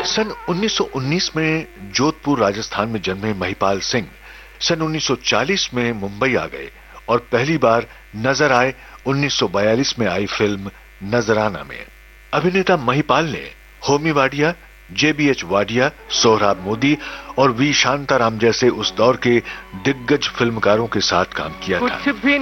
सन 1919 में जोधपुर राजस्थान में जन्मे महिपाल सिंह सन 1940 में मुंबई आ गए और पहली बार नजर आए 1942 में आई फिल्म नजराना में। अभिनेता महिपाल ने होमी वाडिया, जेबीएच वाडिया, सोहराब मोदी और वी शांताराम जैसे उस दौर के दिग्गज फिल्मकारों के साथ काम किया था।